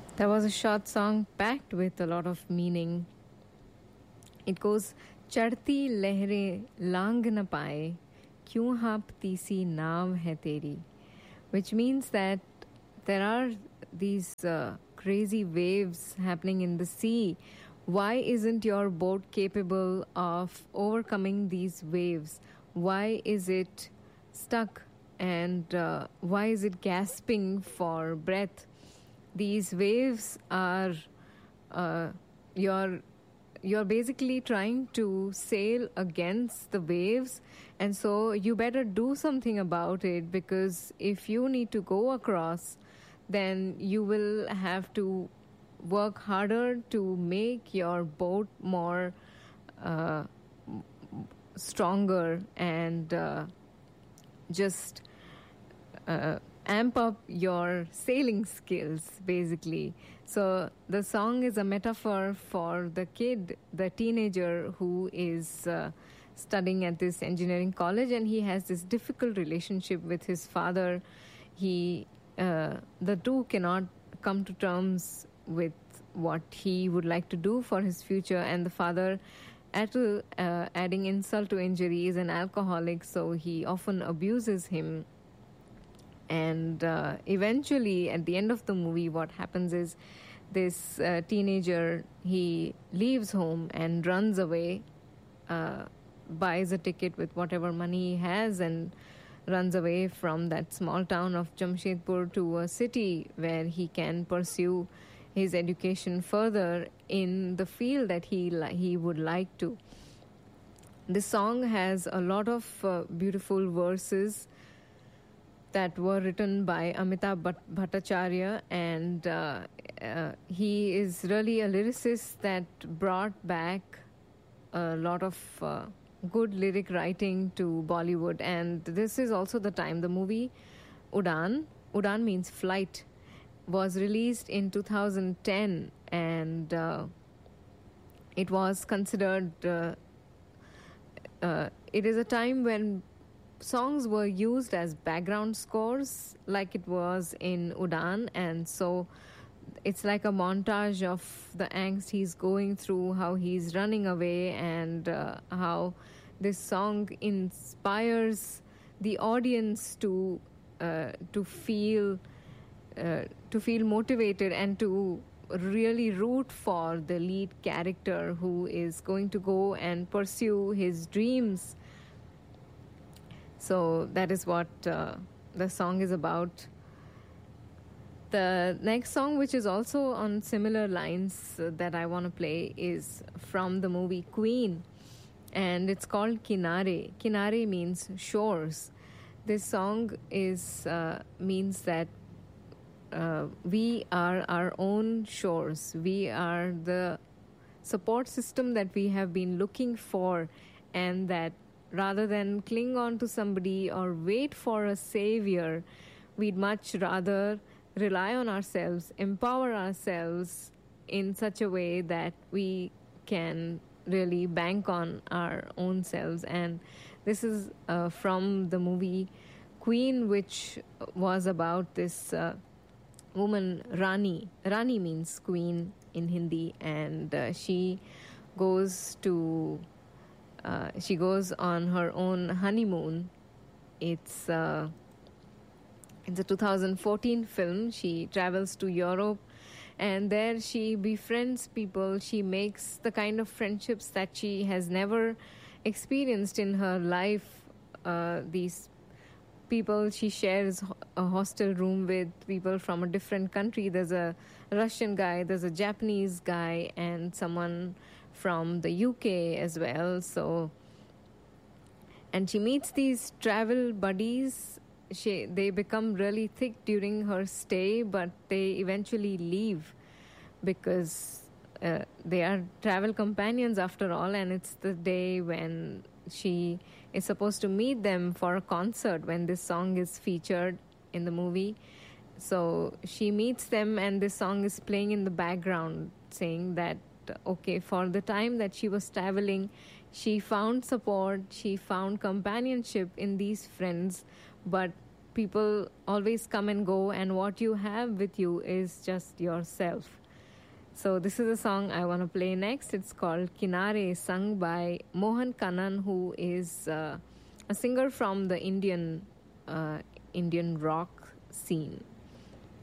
That was a short song packed with a lot of meaning. It goes, चढ़ती लहरें लांग न पाए क्यों हाँपती सी नाव है तेरी, which means that there are these crazy waves happening in the sea. Why isn't your boat capable of overcoming these waves? Why is it stuck? And why is it gasping for breath? These waves are you're basically trying to sail against the waves, and so you better do something about it, because if you need to go across, then you will have to work harder to make your boat more stronger and just amp up your sailing skills, basically. So the song is a metaphor for the kid, the teenager who is studying at this engineering college, and he has this difficult relationship with his father. The two cannot come to terms with what he would like to do for his future, and the father, adding insult to injury, is an alcoholic, so he often abuses him. And eventually, at the end of the movie, what happens is this teenager, he leaves home and runs away, buys a ticket with whatever money he has, and runs away from that small town of Jamshedpur to a city where he can pursue his education further in the field that he would like to. This song has a lot of beautiful verses that were written by Amitabh Bhattacharya, and he is really a lyricist that brought back a lot of good lyric writing to Bollywood. And this is also the time the movie Udaan means flight, was released in 2010, and it was considered it is a time when songs were used as background scores like it was in Udaan, and so it's like a montage of the angst he's going through, how he's running away, and how this song inspires the audience to feel motivated and to really root for the lead character who is going to go and pursue his dreams. So that is what the song is about. The next song, which is also on similar lines that I want to play, is from the movie Queen, and it's called Kinare. Kinare means shores. This song means that we are our own shores. We are the support system that we have been looking for, and that rather than cling on to somebody or wait for a savior, we'd much rather rely on ourselves, empower ourselves in such a way that we can really bank on our own selves. And this is from the movie Queen, which was about this woman, Rani. Rani means queen in Hindi, and she goes on her own honeymoon. It's a 2014 film. She travels to Europe, and there she befriends people. She makes the kind of friendships that she has never experienced in her life. These people she shares a hostel room with, people from a different country. There's a Russian guy, there's a Japanese guy, and someone from the UK as well. So, and she meets these travel buddies. They become really thick during her stay, but they eventually leave because they are travel companions after all, and it's the day when she is supposed to meet them for a concert, when this song is featured in the movie. So she meets them, and this song is playing in the background, saying that okay, for the time that she was traveling, she found support, she found companionship in these friends, but people always come and go, and what you have with you is just yourself. So this is a song I want to play next. It's called Kinare, sung by Mohan Kannan, who is a singer from the Indian rock scene.